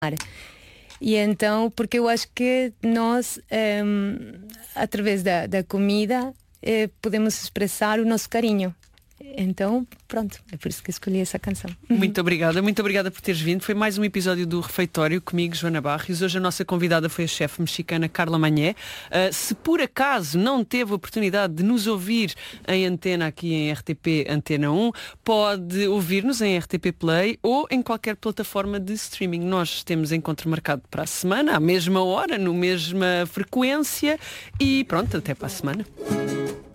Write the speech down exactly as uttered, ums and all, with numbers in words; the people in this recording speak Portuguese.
E então, porque eu acho que nós, um, através da, da comida, eh, podemos expressar o nosso carinho. Então, pronto, é por isso que escolhi essa canção. Muito obrigada, muito obrigada por teres vindo. Foi mais um episódio do Refeitório comigo, Joana Barrios. Hoje a nossa convidada foi a chefe mexicana Carla Mañé. Uh, se por acaso não teve a oportunidade de nos ouvir em antena aqui em R T P Antena um, pode ouvir-nos em R T P Play ou em qualquer plataforma de streaming. Nós temos encontro marcado para a semana, à mesma hora, na mesma frequência, e pronto, até para a semana.